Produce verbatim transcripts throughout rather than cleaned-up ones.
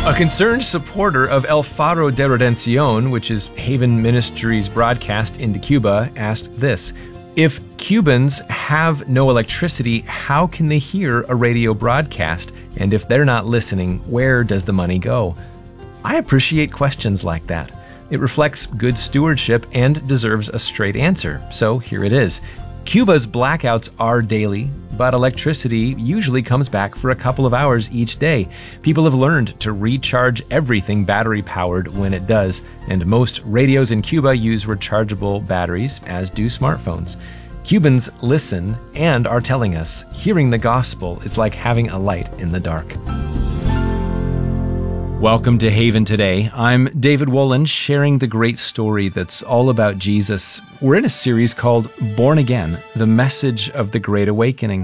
A concerned supporter of El Faro de Redención, which is Haven Ministries' broadcast into Cuba, asked this: if Cubans have no electricity, how can they hear a radio broadcast? And if they're not listening, where does the money go? I appreciate questions like that. It reflects good stewardship and deserves a straight answer. So here it is. Cuba's blackouts are daily, but electricity usually comes back for a couple of hours each day. People have learned to recharge everything battery-powered when it does, and most radios in Cuba use rechargeable batteries, as do smartphones. Cubans listen and are telling us hearing the gospel is like having a light in the dark. Welcome to Haven Today. I'm David Wolin, sharing the great story that's all about Jesus. We're in a series called Born Again, the message of the Great Awakening.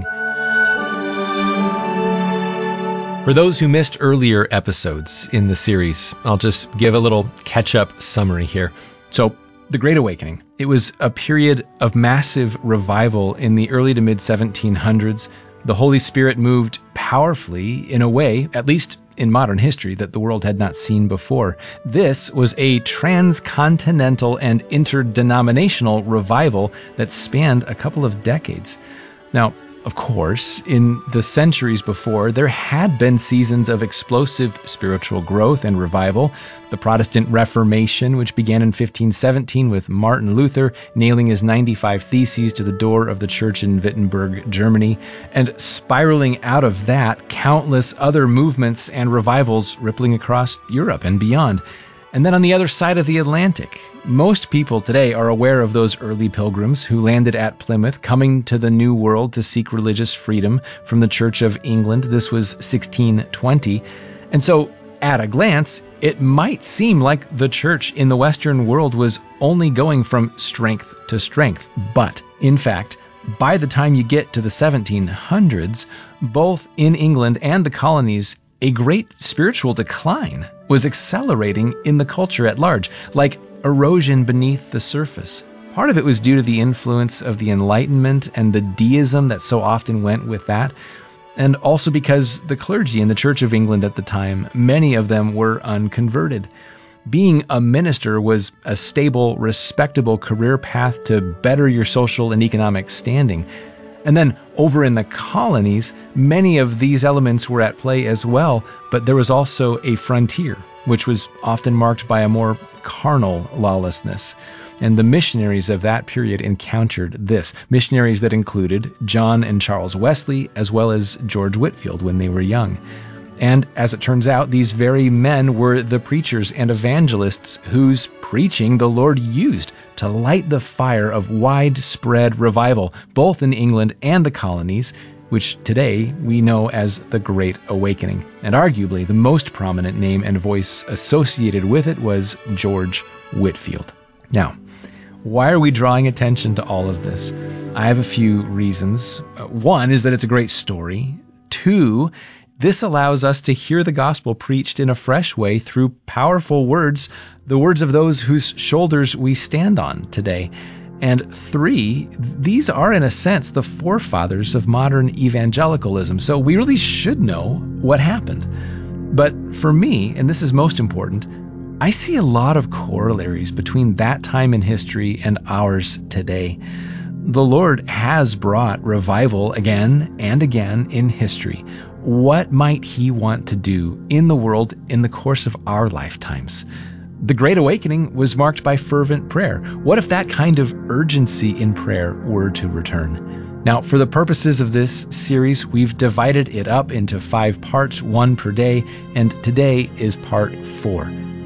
For those who missed earlier episodes in the series, I'll just give a little catch-up summary here. So, the Great Awakening. It was a period of massive revival in the early to mid seventeen hundreds. The Holy Spirit moved powerfully in a way, at least in modern history, that the world had not seen before. This was a transcontinental and interdenominational revival that spanned a couple of decades. Now, of course, in the centuries before, there had been seasons of explosive spiritual growth and revival. The Protestant Reformation, which began in fifteen seventeen with Martin Luther nailing his ninety-five Theses to the door of the church in Wittenberg, Germany, and spiraling out of that, countless other movements and revivals rippling across Europe and beyond. And then on the other side of the Atlantic, most people today are aware of those early pilgrims who landed at Plymouth, coming to the New World to seek religious freedom from the Church of England. This was sixteen twenty. And so, at a glance, it might seem like the church in the Western world was only going from strength to strength. But, in fact, by the time you get to the seventeen hundreds, both in England and the colonies, a great spiritual decline was accelerating in the culture at large, like erosion beneath the surface. Part of it was due to the influence of the Enlightenment and the deism that so often went with that, and also because the clergy in the Church of England at the time, many of them were unconverted. Being a minister was a stable, respectable career path to better your social and economic standing. And then over in the colonies, many of these elements were at play as well, but there was also a frontier, which was often marked by a more carnal lawlessness. And the missionaries of that period encountered this. Missionaries that included John and Charles Wesley, as well as George Whitefield when they were young. And as it turns out, these very men were the preachers and evangelists whose preaching the Lord used to light the fire of widespread revival, both in England and the colonies, which today we know as the Great Awakening. And arguably the most prominent name and voice associated with it was George Whitefield. Now, why are we drawing attention to all of this? I have a few reasons. One is that it's a great story. Two, this allows us to hear the gospel preached in a fresh way through powerful words, the words of those whose shoulders we stand on today. And three, these are in a sense the forefathers of modern evangelicalism, so we really should know what happened. But for me, and this is most important, I see a lot of corollaries between that time in history and ours today. The Lord has brought revival again and again in history. What might He want to do in the world in the course of our lifetimes? The Great Awakening was marked by fervent prayer. What if that kind of urgency in prayer were to return? Now, for the purposes of this series, we've divided it up into five parts, one per day, and today is part four.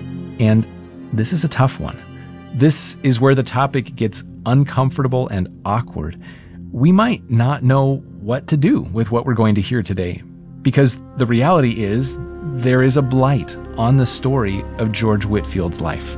And this is a tough one. This is where the topic gets uncomfortable and awkward. We might not know what to do with what we're going to hear today, because the reality is there is a blight on the story of George Whitefield's life.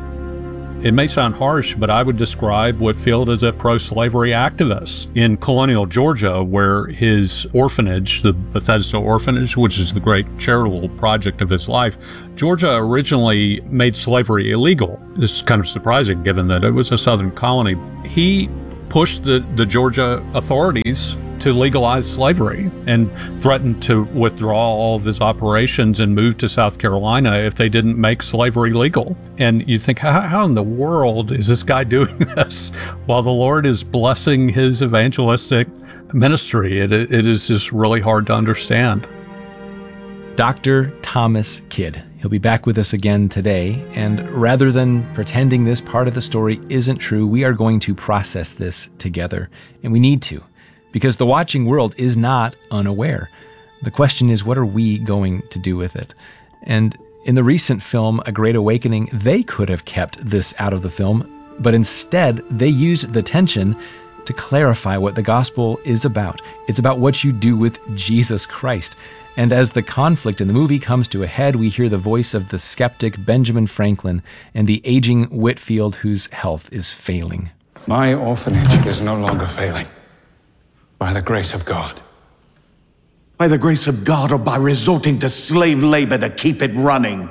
It may sound harsh, but I would describe Whitefield as a pro-slavery activist. In colonial Georgia, where his orphanage, the Bethesda Orphanage, which is the great charitable project of his life, Georgia originally made slavery illegal. This is kind of surprising given that it was a southern colony. He pushed the, the Georgia authorities to legalize slavery and threatened to withdraw all of his operations and move to South Carolina if they didn't make slavery legal. And you think, how, how in the world is this guy doing this while the Lord is blessing his evangelistic ministry? It, it is just really hard to understand. Doctor Thomas Kidd. He'll be back with us again today, and rather than pretending this part of the story isn't true, we are going to process this together, and we need to, because the watching world is not unaware. The question is, what are we going to do with it? And in the recent film, A Great Awakening, they could have kept this out of the film, but instead they used the tension to clarify what the gospel is about. It's about what you do with Jesus Christ. And as the conflict in the movie comes to a head, we hear the voice of the skeptic Benjamin Franklin and the aging Whitefield whose health is failing. My orphanage is no longer failing. By the grace of God. By the grace of God, or by resorting to slave labor to keep it running?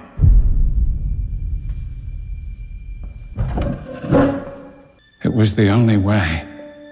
It was the only way.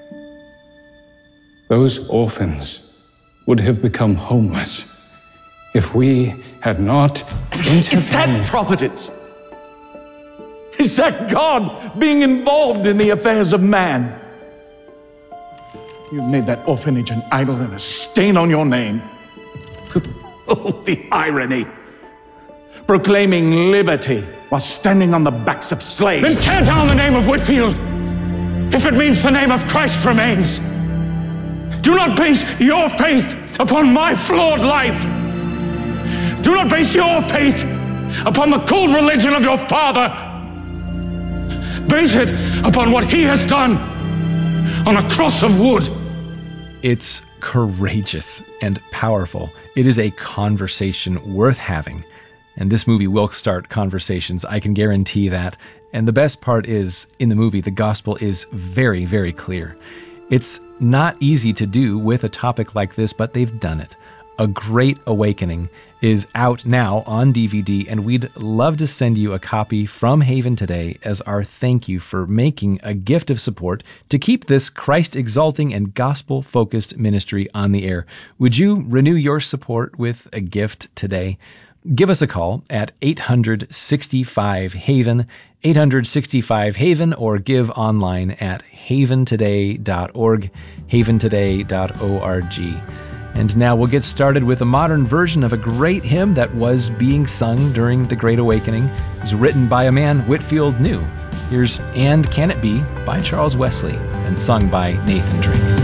Those orphans would have become homeless if we had not intervened. Is that providence? Is that God being involved in the affairs of man? You've made that orphanage an idol and a stain on your name. Oh, the irony. Proclaiming liberty while standing on the backs of slaves. Then tear down the name of Whitefield, if it means the name of Christ remains. Do not base your faith upon my flawed life. Do not base your faith upon the cold religion of your father. Base it upon what he has done on a cross of wood. It's courageous and powerful. It is a conversation worth having. And this movie will start conversations, I can guarantee that. And the best part is, in the movie, the gospel is very, very clear. It's not easy to do with a topic like this, but they've done it. A Great Awakening is out now on D V D, and we'd love to send you a copy from Haven today as our thank you for making a gift of support to keep this Christ-exalting and gospel-focused ministry on the air. Would you renew your support with a gift today? Give us a call at eight hundred sixty-five Haven, eight hundred sixty-five Haven, or give online at haven today dot org, haven today dot org. And now we'll get started with a modern version of a great hymn that was being sung during the Great Awakening. It was written by a man Whitefield knew. Here's And Can It Be by Charles Wesley and sung by Nathan Drake.